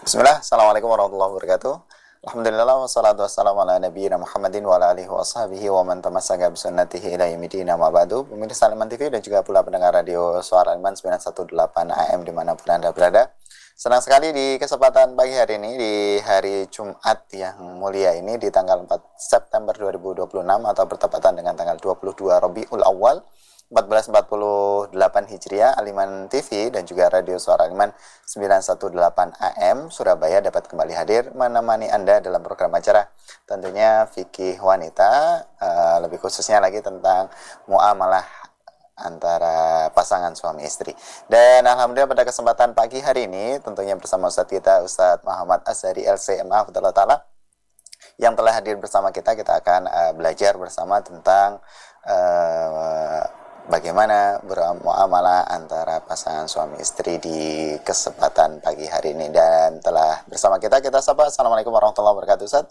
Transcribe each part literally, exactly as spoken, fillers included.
Bismillah, Assalamualaikum warahmatullahi wabarakatuh. Alhamdulillah, wassalatu wassalamu ala nabiyina Muhammadin wa ala alihi wa sahbihi wa man tamassaka bisunnatihi ila yaumidin, amma ba'du. Pemirsa Aliman T V dan juga pula pendengar radio Suara Aliman sembilan satu delapan A M dimanapun Anda berada. Senang sekali di kesempatan pagi hari ini, di hari Jumat yang mulia ini, di tanggal empat September dua ribu dua puluh enam atau bertepatan dengan tanggal dua puluh dua Rabiul Awal empat belas empat puluh delapan Hijriah. Aliman T V dan juga Radio Suara Aliman sembilan satu delapan A M Surabaya dapat kembali hadir menemani Anda dalam program acara tentunya Fikih Wanita, uh, lebih khususnya lagi tentang muamalah antara pasangan suami istri. Dan alhamdulillah pada kesempatan pagi hari ini tentunya bersama Ustadz kita, Ustadz Muhammad Azhari L C M A Ta'ala, yang telah hadir bersama kita. Kita akan uh, belajar bersama tentang uh, bagaimana bermuamalah antara pasangan suami istri di kesempatan pagi hari ini. Dan telah bersama kita, kita sapa. Assalamualaikum warahmatullahi wabarakatuh, Ustaz.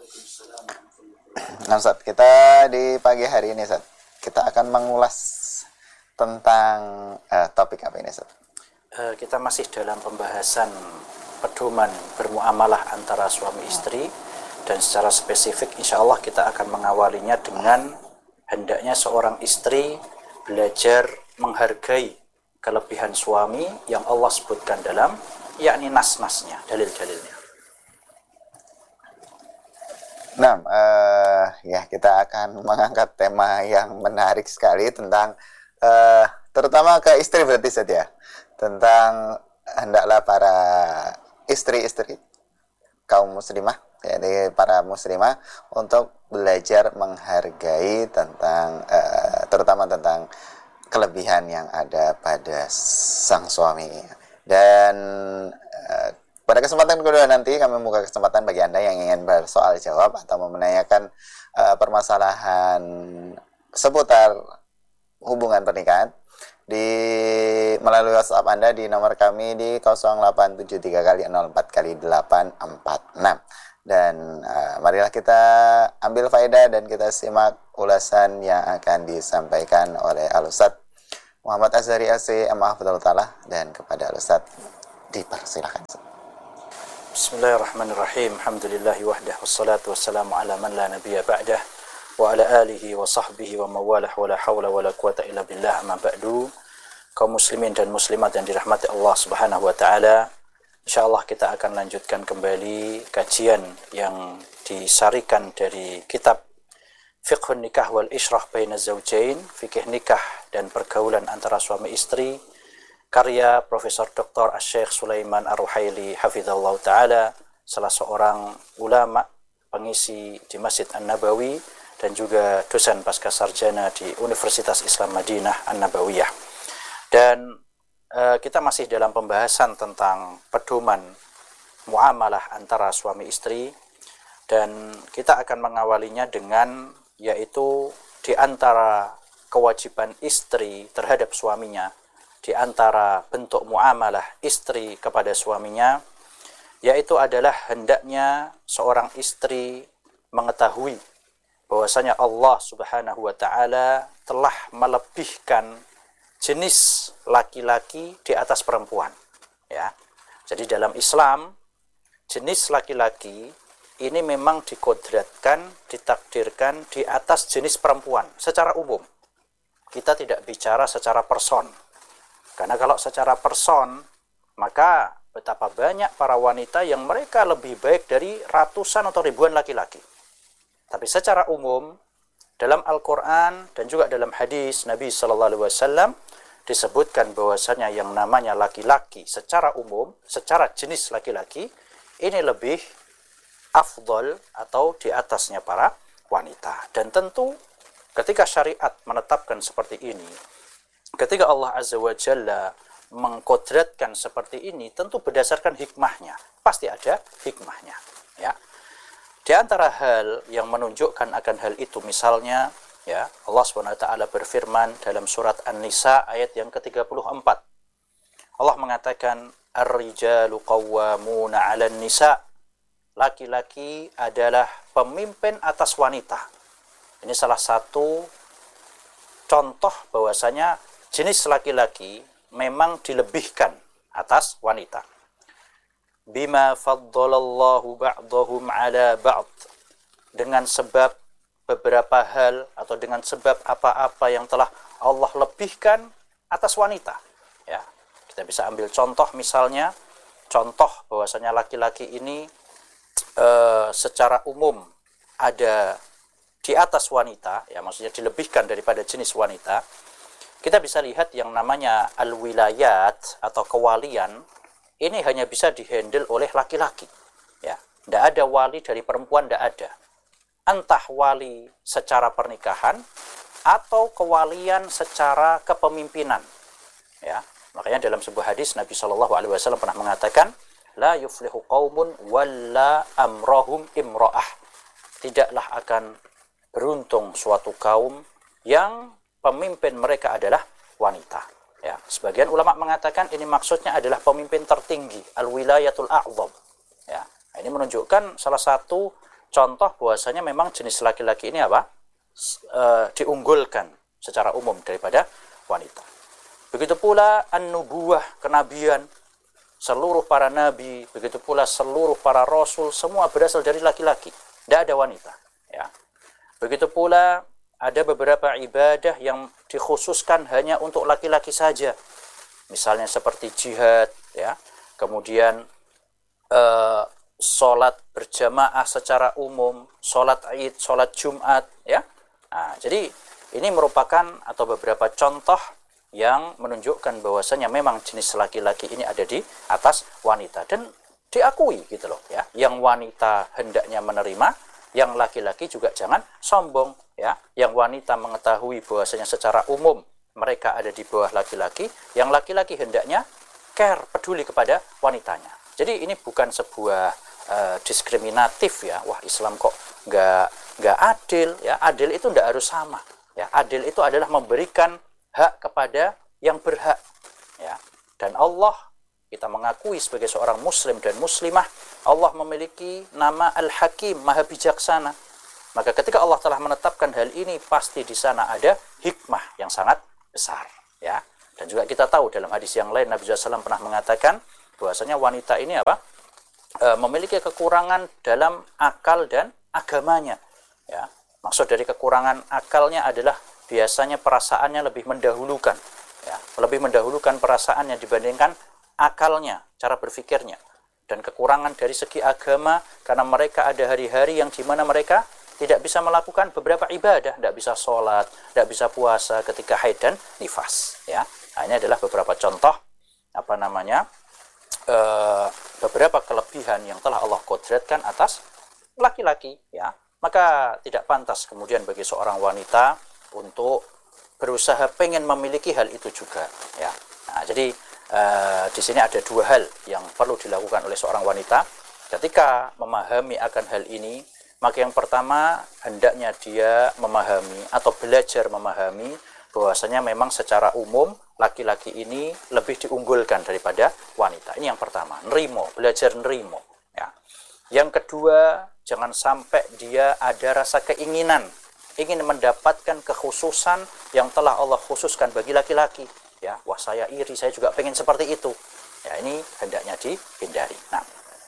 Nah, Ustaz, kita di pagi hari ini, Ustaz, kita akan mengulas tentang uh, topik apa ini, Ustaz? Uh, kita masih dalam pembahasan pedoman bermuamalah antara suami istri, dan secara spesifik insya Allah kita akan mengawalinya dengan hendaknya seorang istri belajar menghargai kelebihan suami yang Allah sebutkan dalam, yakni nas-nasnya, dalil-dalilnya. Nah, uh, ya kita akan mengangkat tema yang menarik sekali tentang uh, terutama ke istri berarti saja, tentang hendaklah para istri-istri kaum muslimah, jadi para muslimah, untuk belajar menghargai tentang uh, terutama tentang kelebihan yang ada pada sang suami. Dan uh, pada kesempatan kedua nanti kami membuka kesempatan bagi Anda yang ingin bersoal jawab atau menanyakan uh, permasalahan seputar hubungan pernikahan di melalui WhatsApp Anda di nomor kami di nol delapan tujuh tiga nol empat delapan empat enam. Dan uh, marilah kita ambil faedah dan kita simak ulasan yang akan disampaikan oleh Al-Ustadz Muhammad Azhari L C M A Ta'ala, dan kepada Al-Ustadz dipersilakan. Bismillahirrahmanirrahim. Alhamdulillahi wahdah, wassalatu wassalamu ala man la nabiyya ba'dah, wa ala alihi wa sahbihi wa mawalah, wa la hawla wa la quwata illa billah, amma ba'du. Kaum muslimin dan muslimat yang dirahmati Allah Subhanahu wa taala, insyaallah kita akan lanjutkan kembali kajian yang disarikan dari kitab Fiqhun Nikah wal Ishrah Baina Zawjain, fikih nikah dan pergaulan antara suami istri, karya Profesor Doktor Asy-Syaikh Sulaiman Ar-Ruhaili hafizallahu taala, salah seorang ulama pengisi di Masjid An-Nabawi dan juga dosen pascasarjana di Universitas Islam Madinah An-Nabawiyah. Dan uh, kita masih dalam pembahasan tentang pedoman muamalah antara suami istri, dan kita akan mengawalinya dengan, yaitu di antara kewajiban istri terhadap suaminya, di antara bentuk muamalah istri kepada suaminya, yaitu adalah hendaknya seorang istri mengetahui bahwasanya Allah Subhanahu wa taala telah melebihkan jenis laki-laki di atas perempuan, ya. Jadi dalam Islam, jenis laki-laki ini memang dikodratkan, ditakdirkan di atas jenis perempuan secara umum. Kita tidak bicara secara person. Karena kalau secara person, maka betapa banyak para wanita yang mereka lebih baik dari ratusan atau ribuan laki-laki. Tapi secara umum, dalam Al-Quran dan juga dalam hadis Nabi Sallallahu Alaihi Wasallam disebutkan bahwasanya yang namanya laki-laki secara umum, secara jenis laki-laki, ini lebih afdol atau di atasnya para wanita. Dan tentu ketika syariat menetapkan seperti ini, ketika Allah Azza wa Jalla mengkodratkan seperti ini, tentu berdasarkan hikmahnya. Pasti ada hikmahnya, ya. Di antara hal yang menunjukkan akan hal itu, misalnya, ya, Allah subhanahu wa taala berfirman dalam surat An-Nisa ayat yang ke tiga puluh empat. Allah mengatakan, "Ar-rijalu qawwamuna 'alan nisa." Laki-laki adalah pemimpin atas wanita. Ini salah satu contoh bahwasanya jenis laki-laki memang dilebihkan atas wanita. bima faddalallahu ba'dahum ala ba'd, dengan sebab beberapa hal atau dengan sebab apa-apa yang telah Allah lebihkan atas wanita. Ya, kita bisa ambil contoh, misalnya contoh bahwasanya laki-laki ini e, secara umum ada di atas wanita, ya maksudnya dilebihkan daripada jenis wanita. Kita bisa lihat yang namanya al-wilayat atau kewalian ini hanya bisa dihandle oleh laki-laki. Ya, tidak ada wali dari perempuan, tidak ada. Entah wali secara pernikahan atau kewalian secara kepemimpinan. Ya, makanya dalam sebuah hadis Nabi Shallallahu Alaihi Wasallam pernah mengatakan, la yuflihu qaumun walla amrohum imro'ah. Tidaklah akan beruntung suatu kaum yang pemimpin mereka adalah wanita. Ya, sebagian ulama mengatakan ini maksudnya adalah pemimpin tertinggi, al-wilayatul a'zam. Ya, ini menunjukkan salah satu contoh bahwasanya memang jenis laki-laki ini apa? E, diunggulkan secara umum daripada wanita. Begitu pula an-nubuwah, kenabian, seluruh para nabi, begitu pula seluruh para rasul, semua berasal dari laki-laki, tidak ada wanita. Ya. Begitu pula ada beberapa ibadah yang dikhususkan hanya untuk laki-laki saja, misalnya seperti jihad, ya, kemudian e, sholat berjamaah secara umum, sholat id, sholat jumat, ya. Nah, jadi ini merupakan atau beberapa contoh yang menunjukkan bahwasanya memang jenis laki-laki ini ada di atas wanita dan diakui gitu loh, ya. Yang wanita hendaknya menerima, yang laki-laki juga jangan sombong, ya. Yang wanita mengetahui bahwasanya secara umum mereka ada di bawah laki-laki, yang laki-laki hendaknya care, peduli kepada wanitanya. Jadi ini bukan sebuah uh, diskriminatif, ya. Wah, Islam kok nggak nggak adil, ya. Adil itu nggak harus sama, ya. Adil itu adalah memberikan hak kepada yang berhak, ya. Dan Allah, kita mengakui sebagai seorang muslim dan muslimah, Allah memiliki nama Al-Hakim, Maha Bijaksana. Maka ketika Allah telah menetapkan hal ini, pasti di sana ada hikmah yang sangat besar, ya. Dan juga kita tahu dalam hadis yang lain Nabi shallallahu alaihi wasallam pernah mengatakan bahwasanya wanita ini apa? E, memiliki kekurangan dalam akal dan agamanya, ya. Maksud dari kekurangan akalnya adalah biasanya perasaannya lebih mendahulukan, ya, lebih mendahulukan perasaannya dibandingkan akalnya, cara berpikirnya. Dan kekurangan dari segi agama karena mereka ada hari-hari yang dimana mereka tidak bisa melakukan beberapa ibadah, tidak bisa sholat, tidak bisa puasa ketika haid dan nifas, ya. Nah, ini adalah beberapa contoh apa namanya e, beberapa kelebihan yang telah Allah kodratkan atas laki-laki, ya. Maka tidak pantas kemudian bagi seorang wanita untuk berusaha pengen memiliki hal itu juga, ya. Nah, jadi uh, di sini ada dua hal yang perlu dilakukan oleh seorang wanita ketika memahami akan hal ini. Maka yang pertama, hendaknya dia memahami atau belajar memahami bahwasanya memang secara umum laki-laki ini lebih diunggulkan daripada wanita. Ini yang pertama, nerimo, belajar nerimo, ya. Yang kedua, jangan sampai dia ada rasa keinginan ingin mendapatkan kekhususan yang telah Allah khususkan bagi laki-laki, ya. Wah, saya iri, saya juga pengen seperti itu, ya. Ini hendaknya dihindari. Nah,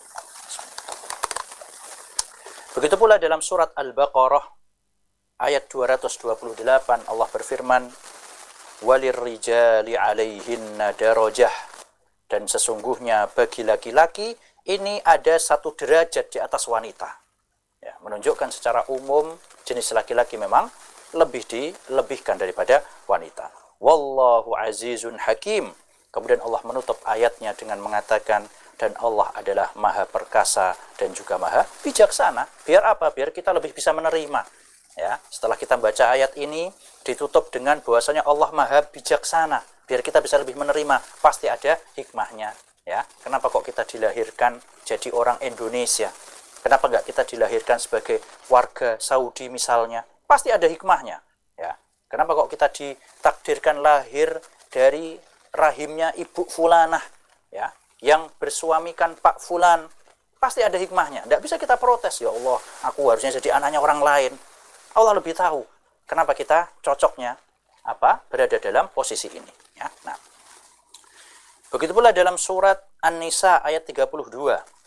begitu pula dalam surat Al-Baqarah ayat dua ratus dua puluh delapan Allah berfirman, walirrijali alaihinna darajah, dan sesungguhnya bagi laki-laki ini ada satu derajat di atas wanita, ya. Menunjukkan secara umum jenis laki-laki memang lebih dilebihkan daripada wanita. Wallahu azizun hakim. Kemudian Allah menutup ayatnya dengan mengatakan, dan Allah adalah maha perkasa dan juga maha bijaksana. Biar apa? Biar kita lebih bisa menerima, ya. Setelah kita baca ayat ini ditutup dengan bahwasanya Allah maha bijaksana, biar kita bisa lebih menerima. Pasti ada hikmahnya, ya. Kenapa kok kita dilahirkan jadi orang Indonesia? Kenapa enggak kita dilahirkan sebagai warga Saudi misalnya? Pasti ada hikmahnya, ya. Kenapa kok kita ditakdirkan lahir dari rahimnya ibu fulanah, ya, yang bersuamikan Pak Fulan? Pasti ada hikmahnya. Tidak bisa kita protes, ya Allah, aku harusnya jadi anaknya orang lain. Allah lebih tahu kenapa kita cocoknya apa berada dalam posisi ini, ya. Nah, begitu pula dalam surat An-Nisa ayat tiga puluh dua.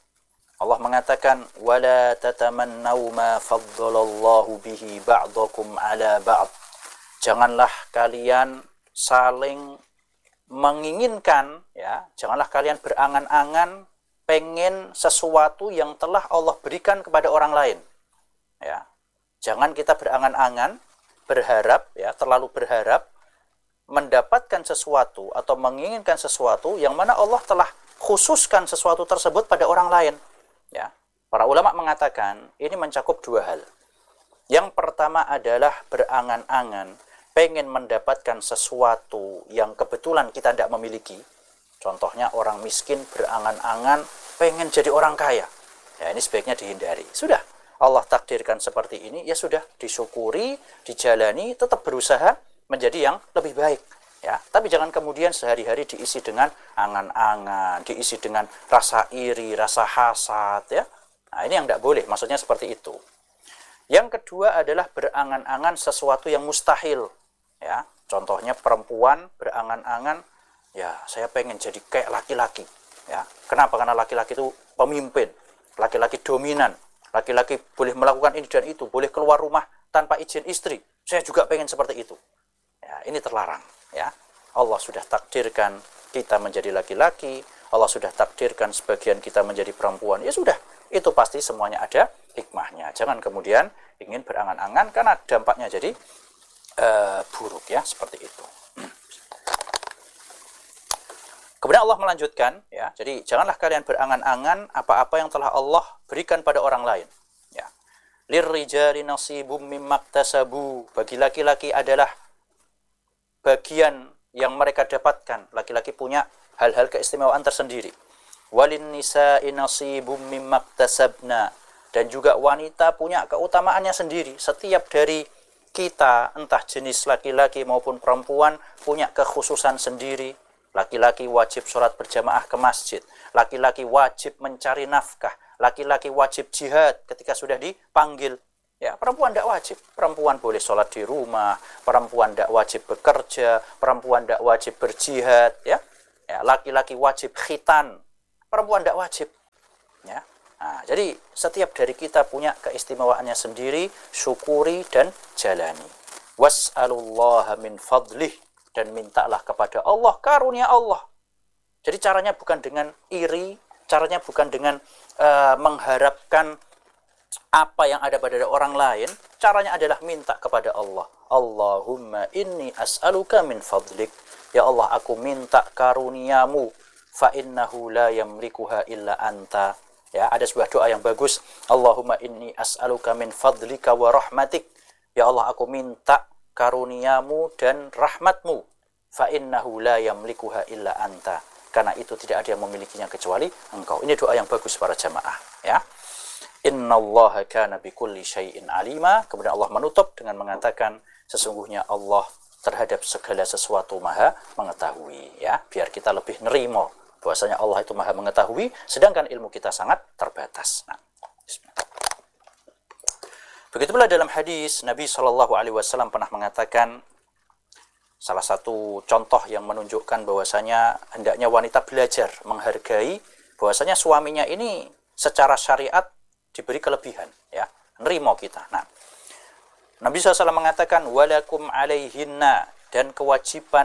Allah mengatakan wala tatamannaw ma faddalallahu bihi ba'dakum ala ba'd. Janganlah kalian saling menginginkan, ya, janganlah kalian berangan-angan pengen sesuatu yang telah Allah berikan kepada orang lain. Ya. Jangan kita berangan-angan, berharap, ya, terlalu berharap mendapatkan sesuatu atau menginginkan sesuatu yang mana Allah telah khususkan sesuatu tersebut pada orang lain. Ya. Para ulama mengatakan ini mencakup dua hal. Yang pertama adalah berangan-angan pengen mendapatkan sesuatu yang kebetulan kita tidak memiliki. Contohnya orang miskin berangan-angan pengen jadi orang kaya. Ya, ini sebaiknya dihindari. Sudah, Allah takdirkan seperti ini, ya sudah, disyukuri, dijalani, tetap berusaha menjadi yang lebih baik. Ya, tapi jangan kemudian sehari-hari diisi dengan angan-angan, diisi dengan rasa iri, rasa hasad, ya. Nah, ini yang tidak boleh, maksudnya seperti itu. Yang kedua adalah berangan-angan sesuatu yang mustahil. Ya, contohnya perempuan berangan-angan, ya saya pengen jadi kayak laki-laki. Ya, kenapa? Karena laki-laki itu pemimpin, laki-laki dominan, laki-laki boleh melakukan ini dan itu, boleh keluar rumah tanpa izin istri. Saya juga pengen seperti itu. Ya, ini terlarang. Ya, Allah sudah takdirkan kita menjadi laki-laki, Allah sudah takdirkan sebagian kita menjadi perempuan. Ya sudah, itu pasti semuanya ada hikmahnya. Jangan kemudian ingin berangan-angan karena dampaknya jadi uh, buruk, ya, seperti itu. Kemudian Allah melanjutkan, ya, jadi janganlah kalian berangan-angan apa-apa yang telah Allah berikan pada orang lain. Ya. Lirrijali nasibum mimmaktasabu. Bagi laki-laki adalah bagian yang mereka dapatkan. Laki-laki punya hal-hal keistimewaan tersendiri. Walin nisa'i nasibum mimmaktasabna. Dan juga wanita punya keutamaannya sendiri. Setiap dari kita, entah jenis laki-laki maupun perempuan, punya kekhususan sendiri. Laki-laki wajib sholat berjamaah ke masjid. Laki-laki wajib mencari nafkah. Laki-laki wajib jihad ketika sudah dipanggil. Ya, perempuan tidak wajib. Perempuan boleh sholat di rumah. Perempuan tidak wajib bekerja. Perempuan tidak wajib berjihad. Ya, ya, laki-laki wajib khitan. Perempuan tidak wajib. Ya. Nah, jadi setiap dari kita punya keistimewaannya sendiri. Syukuri dan jalani. Was'alullaha min fadlih. Dan mintalah kepada Allah karunia Allah. Jadi caranya bukan dengan iri, caranya bukan dengan uh, mengharapkan apa yang ada pada orang lain, caranya adalah minta kepada Allah. Allahumma inni as'aluka min fadlik. Ya Allah, aku minta karuniamu. Fa innahu la yamlikuha illa anta. Ya, ada sebuah doa yang bagus. Allahumma inni as'aluka min fadlika wa rahmatik. Ya Allah, aku minta karuniamu dan rahmatmu. Fa innahu la yamlikuha illa anta. Karena itu tidak ada yang memilikinya kecuali engkau. Ini doa yang bagus para jamaah, ya. Innallaha kana bikulli syai'in alima. Kemudian Allah menutup dengan mengatakan sesungguhnya Allah terhadap segala sesuatu maha mengetahui, ya. Biar kita lebih nerimo bahwasanya Allah itu maha mengetahui sedangkan ilmu kita sangat terbatas. Nah, bismillah. Begitu pula dalam hadis Nabi shallallahu alaihi wasallam pernah mengatakan salah satu contoh yang menunjukkan bahwasanya hendaknya wanita belajar menghargai bahwasanya suaminya ini secara syariat diberi kelebihan, ya, nerimo kita. Nah, Nabi shallallahu alaihi wasallam mengatakan walakum alaihinna, dan kewajiban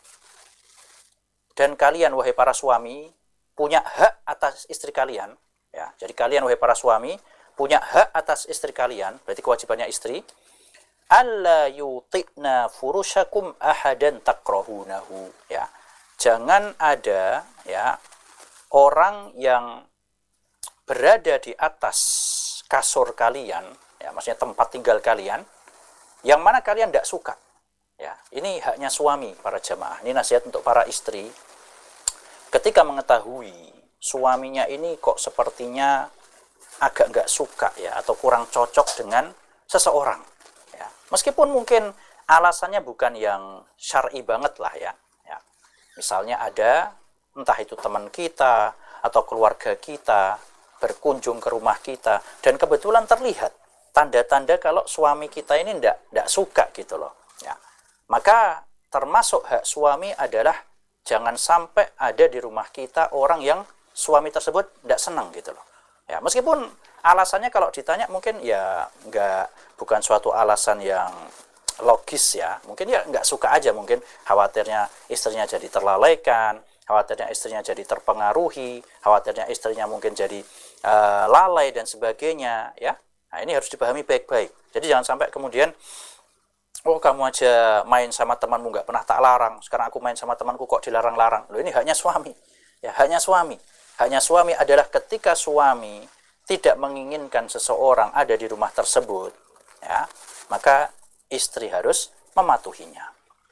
dan kalian wahai para suami punya hak atas istri kalian, ya. Jadi kalian wahai para suami punya hak atas istri kalian, berarti kewajibannya istri, alla yuti'na furushakum ahadan takrahunahu, ya. Jangan ada, ya, orang yang berada di atas kasur kalian, ya, maksudnya tempat tinggal kalian, yang mana kalian tidak suka. Ya, ini haknya suami para jamaah. Ini nasihat untuk para istri. Ketika mengetahui suaminya ini kok sepertinya agak nggak suka, ya, atau kurang cocok dengan seseorang, ya. Meskipun mungkin alasannya bukan yang syar'i banget lah, ya. Ya. Misalnya ada entah itu teman kita atau keluarga kita berkunjung ke rumah kita dan kebetulan terlihat tanda-tanda kalau suami kita ini ndak ndak suka gitu loh, ya. Maka termasuk hak suami adalah jangan sampai ada di rumah kita orang yang suami tersebut ndak senang gitu loh. Ya, meskipun alasannya kalau ditanya mungkin ya nggak, bukan suatu alasan yang logis ya, mungkin ya nggak suka aja, mungkin khawatirnya istrinya jadi terlalaikan, khawatirnya istrinya jadi terpengaruhi, khawatirnya istrinya mungkin jadi uh, lalai dan sebagainya ya. Nah, ini harus dipahami baik-baik. Jadi jangan sampai kemudian, oh kamu aja main sama temanmu nggak pernah tak larang, sekarang aku main sama temanku kok dilarang-larang. Loh, ini haknya suami. Ya, haknya suami. Haknya suami adalah ketika suami tidak menginginkan seseorang ada di rumah tersebut, ya, maka istri harus mematuhinya.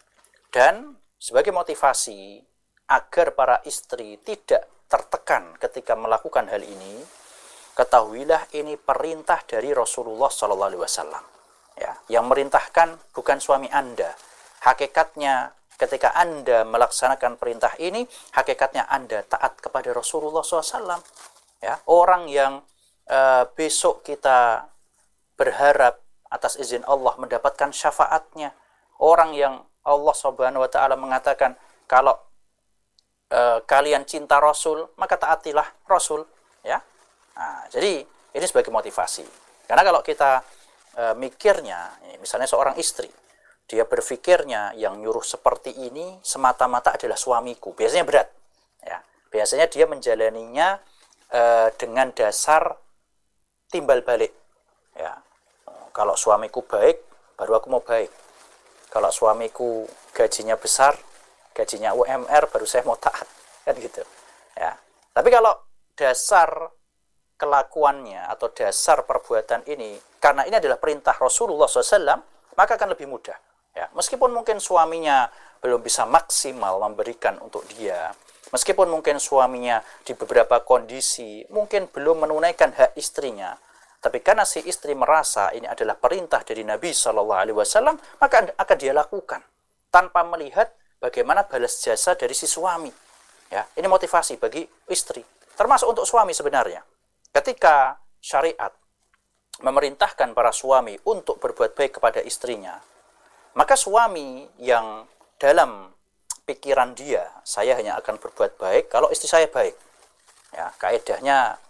Dan sebagai motivasi agar para istri tidak tertekan ketika melakukan hal ini, ketahuilah ini perintah dari Rasulullah shallallahu alaihi wasallam. Ya, yang merintahkan bukan suami Anda. Hakikatnya ketika Anda melaksanakan perintah ini, hakikatnya Anda taat kepada Rasulullah shallallahu alaihi wasallam. Ya, orang yang uh, besok kita berharap atas izin Allah mendapatkan syafaatnya, orang yang Allah subhanahu wa ta'ala mengatakan, kalau uh, kalian cinta Rasul, maka taatilah Rasul. Ya, nah, jadi ini sebagai motivasi. Karena kalau kita uh, mikirnya, misalnya seorang istri, dia berpikirnya yang nyuruh seperti ini semata-mata adalah suamiku, biasanya berat. Ya, biasanya dia menjalaninya uh, dengan dasar timbal balik. Ya, kalau suamiku baik, baru aku mau baik. Kalau suamiku gajinya besar, gajinya U M R, baru saya mau taat, kan gitu. Ya, tapi kalau dasar kelakuannya atau dasar perbuatan ini, karena ini adalah perintah Rasulullah shallallahu alaihi wasallam, maka akan lebih mudah. Ya, meskipun mungkin suaminya belum bisa maksimal memberikan untuk dia, meskipun mungkin suaminya di beberapa kondisi mungkin belum menunaikan hak istrinya, tapi karena si istri merasa ini adalah perintah dari Nabi shallallahu alaihi wasallam, maka akan dia lakukan tanpa melihat bagaimana balas jasa dari si suami. Ya, ini motivasi bagi istri, termasuk untuk suami sebenarnya. Ketika syariat memerintahkan para suami untuk berbuat baik kepada istrinya, maka suami yang dalam pikiran dia, saya hanya akan berbuat baik kalau istri saya baik. Ya, kaedahnya